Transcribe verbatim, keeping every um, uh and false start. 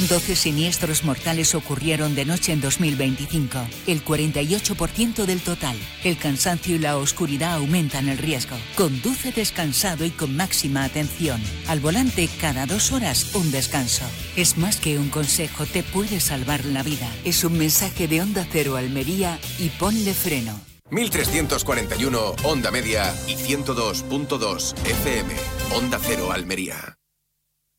doce siniestros mortales ocurrieron de noche en dos mil veinticinco, el cuarenta y ocho por ciento del total. El cansancio y la oscuridad aumentan el riesgo. Conduce descansado y con máxima atención. Al volante, cada dos horas, un descanso. Es más que un consejo, te puede salvar la vida. Es un mensaje de Onda Cero Almería y Ponle Freno. mil trescientos cuarenta y uno Onda Media y ciento dos punto dos F M. Onda Cero Almería.